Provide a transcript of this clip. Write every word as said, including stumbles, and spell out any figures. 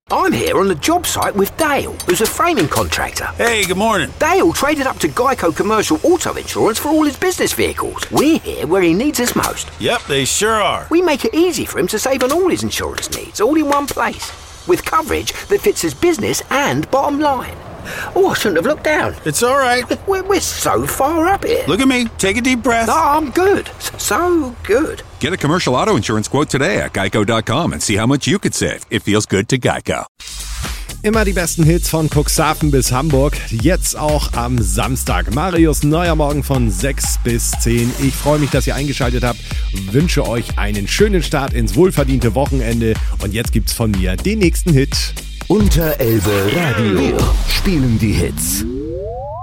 I'm here on the job site with Dale, who's a framing contractor. Hey, good morning. Dale traded up to Geico Commercial Auto Insurance for all his business vehicles. We're here where he needs us most. Yep, they sure are. We make it easy for him to save on all his insurance needs, all in one place, with coverage that fits his business and bottom line. Oh, I shouldn't have looked down. It's all right. We're, we're so far up here. Look at me. Take a deep breath. Oh, I'm good. So good. Get a commercial auto insurance quote today at geico dot com and see how much you could save. It feels good to Geico. Immer die besten Hits von Cuxhaven bis Hamburg. Jetzt auch am Samstag. Marius neuer Morgen von sechs bis zehn. Ich freue mich, dass ihr eingeschaltet habt. Wünsche euch einen schönen Start ins wohlverdiente Wochenende. Und jetzt gibt's von mir den nächsten Hit. Unter Elbe Radio spielen die Hits.